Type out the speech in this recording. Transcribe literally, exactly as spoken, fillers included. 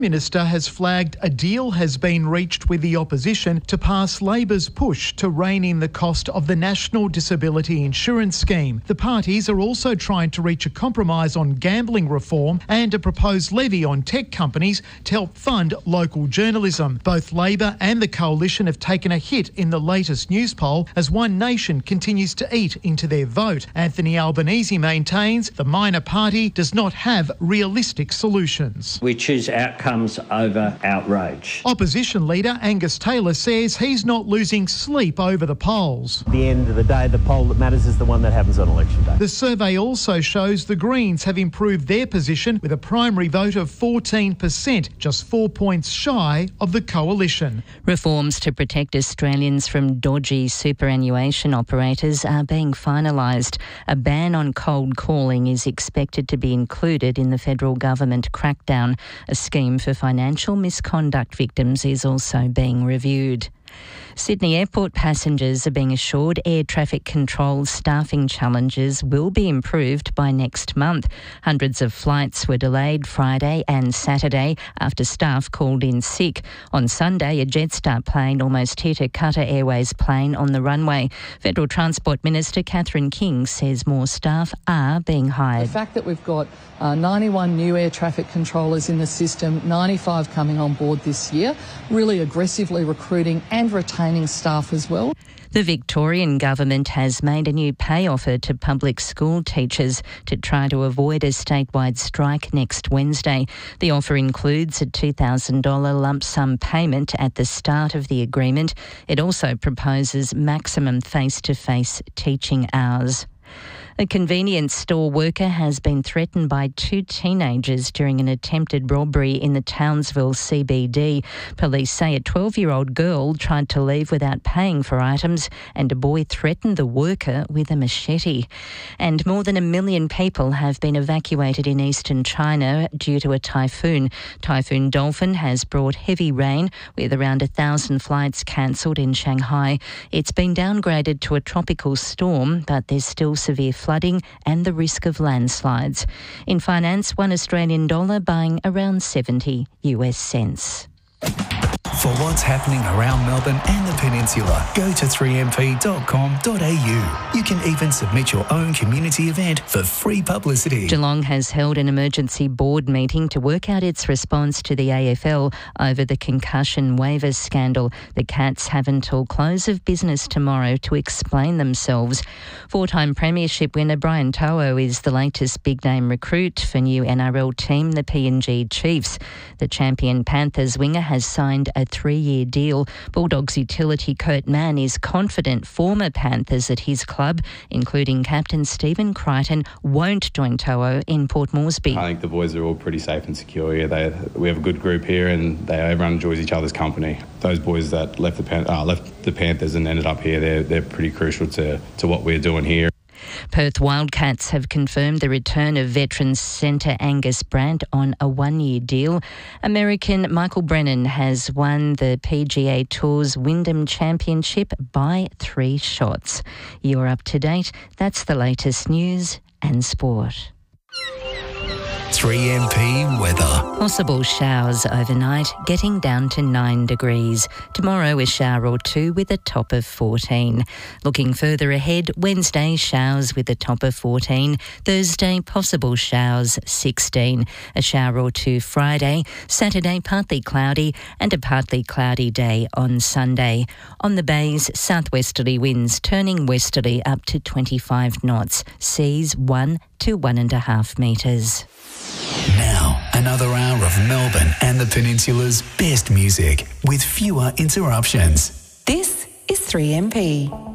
Minister has flagged a deal has been reached with the opposition to pass Labor's push to rein in the cost of the National Disability Insurance Scheme. The parties are also trying to reach a compromise on gambling reform and a proposed levy on tech companies to help fund local journalism. Both Labor and the Coalition have taken a hit in the latest news poll as One Nation continues to eat into their vote. Anthony Albanese maintains the minor party does not have realistic solutions. We choose outcomes over outrage. Opposition leader Angus Taylor says he's not losing sleep over the polls. At the end of the day, the poll that matters is the one that happens on election day. The survey also shows the Greens have improved their position with a primary vote of fourteen percent, just four points shy of the Coalition. Reforms to protect Australians from dodgy superannuation operators are being finalised. A ban on cold calling is expected to be included in the federal government crackdown. A scheme for financial misconduct victims is also being reviewed. Sydney Airport passengers are being assured air traffic control staffing challenges will be improved by next month. Hundreds of flights were delayed Friday and Saturday after staff called in sick. On Sunday, a Jetstar plane almost hit a Qatar Airways plane on the runway. Federal Transport Minister Catherine King says more staff are being hired. The fact that we've got uh, ninety-one new air traffic controllers in the system, ninety-five coming on board this year, really aggressively recruiting and retaining staff as well. The Victorian government has made a new pay offer to public school teachers to try to avoid a statewide strike next Wednesday. The offer includes a two thousand dollars lump sum payment at the start of the agreement. It also proposes maximum face-to-face teaching hours. A convenience store worker has been threatened by two teenagers during an attempted robbery in the Townsville C B D. Police say a twelve-year-old girl tried to leave without paying for items and a boy threatened the worker with a machete. And more than a million people have been evacuated in eastern China due to a typhoon. Typhoon Dolphin has brought heavy rain with around a thousand flights cancelled in Shanghai. It's been downgraded to a tropical storm, but there's still severe flooding and the risk of landslides. In finance, one Australian dollar buying around seventy U S cents. For what's happening around Melbourne and the Peninsula, go to three m p dot com dot a u. You can even submit your own community event for free publicity. Geelong has held an emergency board meeting to work out its response to the A F L over the concussion waivers scandal. The Cats have until close of business tomorrow to explain themselves. Four-time premiership winner Brian To'o is the latest big-name recruit for new N R L team, the P N G Chiefs. The champion Panthers winger has signed a three-year deal. Bulldogs utility Kurt Mann is confident former Panthers at his club, including captain Stephen Crichton, won't join To'o in Port Moresby. I think the boys are all pretty safe and secure here. They, we have a good group here and they, everyone enjoys each other's company. Those boys that left the, Pan, uh, left the Panthers and ended up here, they're, they're pretty crucial to, to what we're doing here. Perth Wildcats have confirmed the return of veteran centre Angus Brandt on a one-year deal. American Michael Brennan has won the P G A Tour's Wyndham Championship by three shots. You're up to date. That's the latest news and sport. three M P weather. Possible showers overnight, getting down to nine degrees. Tomorrow a shower or two with a top of fourteen. Looking further ahead, Wednesday showers with a top of fourteen. Thursday possible showers, sixteen. A shower or two Friday. Saturday partly cloudy and a partly cloudy day on Sunday. On the bays, southwesterly winds turning westerly up to twenty-five knots. Seas one to one and a half metres. Now, another hour of Melbourne and the Peninsula's best music with fewer interruptions. This is three M P.